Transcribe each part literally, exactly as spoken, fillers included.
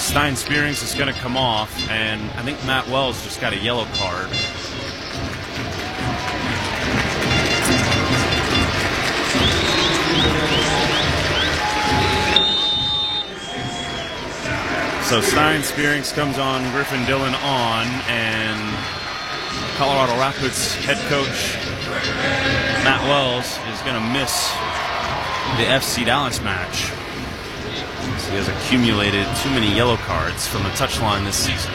Stein Spearings is going to come off, and I think Matt Wells just got a yellow card. So Stein Spearings comes on, Griffin Dillon on, and Colorado Rapids head coach Matt Wells is going to miss the F C Dallas match. So he has accumulated too many yellow cards from the touchline this season.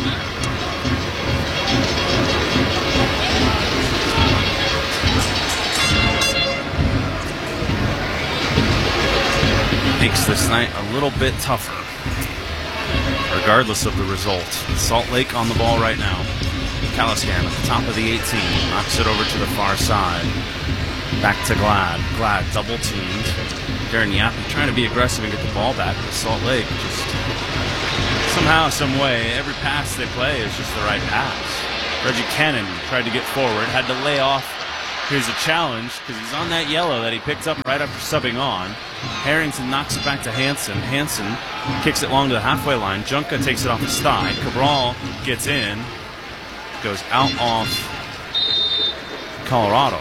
Makes this night a little bit tougher, regardless of the result. Salt Lake on the ball right now. Caliscan at the top of the eighteen, knocks it over to the far side. Back to Glad. Glad double teamed. Darren Yappy trying to be aggressive and get the ball back, but Salt Lake just somehow, some way, every pass they play is just the right pass. Reggie Cannon tried to get forward, had to lay off. Here's a challenge because he's on that yellow that he picked up right after subbing on. Harrington knocks it back to Hansen. Hansen kicks it long to the halfway line. Junka takes it off his thigh. Cabral gets in. Goes out off Colorado.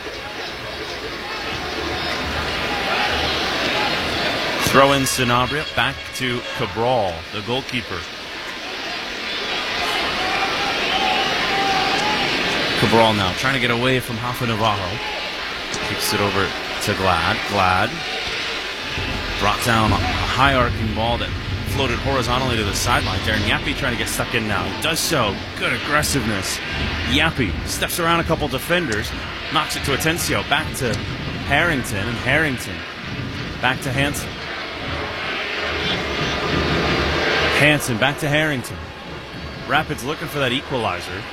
Throw in Sanabria, back to Cabral, the goalkeeper. Cabral now trying to get away from Rafa Navarro. Kicks it over to Glad. Glad brought down a high arcing ball that floated horizontally to the sideline. Darren Yappy trying to get stuck in now. He does so. Good aggressiveness. Yappy steps around a couple defenders, knocks it to Atencio. Back to Harrington, and Harrington back to Hansen. Hansen back to Harrington. Rapids looking for that equalizer.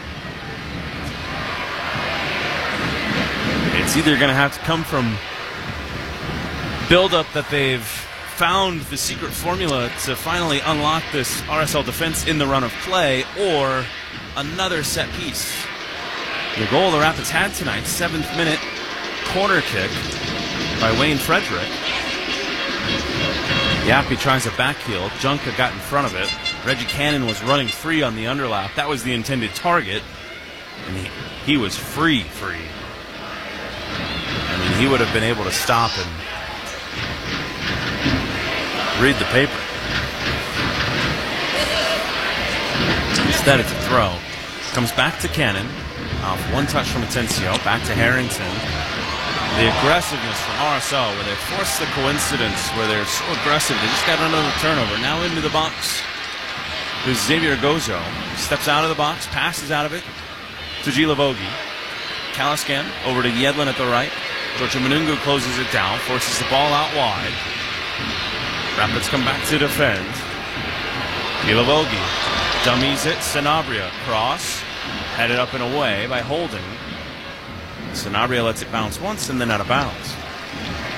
It's either going to have to come from build-up that they've found the secret formula to finally unlock this R S L defense in the run of play, or another set piece. The goal the Rapids had tonight, seventh minute corner kick by Wayne Frederick. Yappy tries a back heel. Junka got in front of it. Reggie Cannon was running free on the underlap. That was the intended target. And he, he was free, free. I mean, he would have been able to stop and read the paper. Instead, it's a throw. Comes back to Cannon. Off one touch from Atencio. Back to Harrington. The aggressiveness from R S L, where they force the coincidence, where they're so aggressive, they just got another turnover. Now into the box. There's Xavier Gozo. Steps out of the box, passes out of it to Gilavogi. Caliscan over to Yedlin at the right. Georgia Manungu closes it down, forces the ball out wide. Rapids come back to defend. Gilavogi dummies it. Sanabria cross, headed up and away by Holding. Sanabria lets it bounce once and then out of bounds.